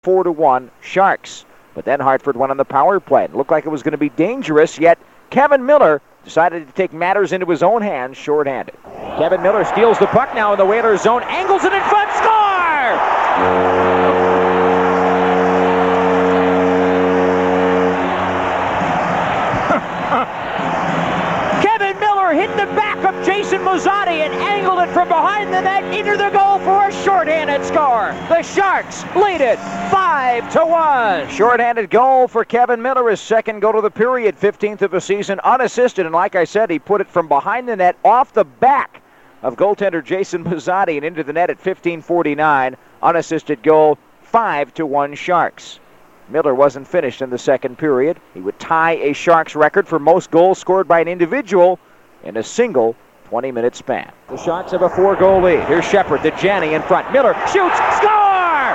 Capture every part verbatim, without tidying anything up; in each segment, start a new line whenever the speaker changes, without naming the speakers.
four to one Sharks. But then Hartford went on the power play. It looked like it was going to be dangerous, yet Kevin Miller decided to take matters into his own hands shorthanded. Kevin Miller steals the puck now in the Whalers zone, angles it in front, score! Kevin Miller hit the back of Jason Muzzatti and angled it from behind the net into the goal for a shorthanded score. The Sharks lead it five to one. Shorthanded goal for Kevin Miller, his second goal of the period, fifteenth of the season, unassisted. And like I said, he put it from behind the net off the back of goaltender Jason Muzzatti and into the net at fifteen forty-nine. Unassisted goal, five to one Sharks. Miller wasn't finished in the second period. He would tie a Sharks record for most goals scored by an individual in a single twenty-minute span. The Sharks have a four-goal lead. Here's Shepard to Janney in front. Miller shoots, score!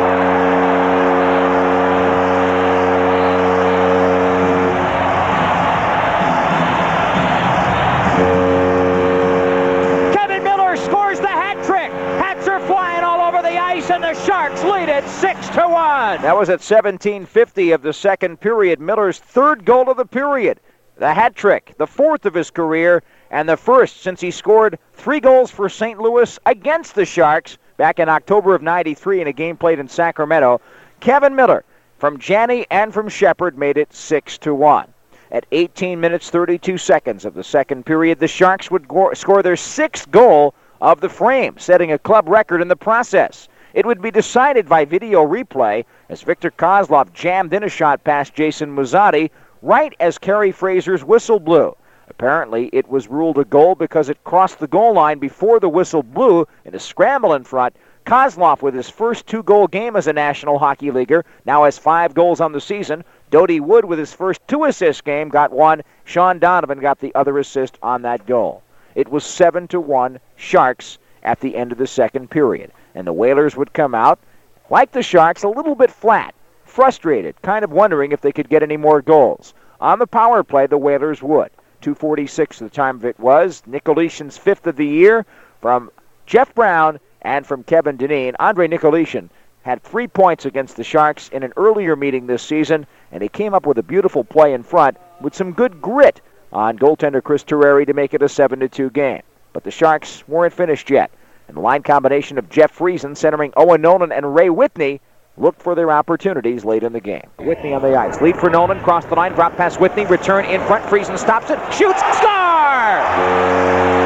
Kevin Miller scores the hat trick. Hats are flying all over the ice, and the Sharks lead it six to one. That was at seventeen fifty of the second period. Miller's third goal of the period. The hat trick, the fourth of his career, and the first since he scored three goals for Saint Louis against the Sharks back in October of ninety-three in a game played in Sacramento. Kevin Miller from Janney and from Shepard made it six to one. At eighteen minutes thirty-two seconds of the second period, the Sharks would go- score their sixth goal of the frame, setting a club record in the process. It would be decided by video replay as Victor Kozlov jammed in a shot past Jason Muzzatti right as Kerry Fraser's whistle blew. Apparently, it was ruled a goal because it crossed the goal line before the whistle blew in a scramble in front. Kozlov, with his first two-goal game as a National Hockey Leaguer, now has five goals on the season. Dodie Wood, with his first two-assist game, got one. Sean Donovan got the other assist on that goal. It was seven to one Sharks at the end of the second period. And the Whalers would come out, like the Sharks, a little bit flat, frustrated, kind of wondering if they could get any more goals. On the power play, the Whalers would. two forty-six the time of it was. Nicolishin's fifth of the year from Jeff Brown and from Kevin Dineen. Andre Nicolishin had three points against the Sharks in an earlier meeting this season, and he came up with a beautiful play in front with some good grit on goaltender Chris Terreri to make it a seven to two game. But the Sharks weren't finished yet, and the line combination of Jeff Friesen centering Owen Nolan and Ray Whitney looked for their opportunities late in the game. Whitney on the ice. Lead for Nolan. Cross the line. Drop past Whitney. Return in front. Friesen stops it. Shoots. Score!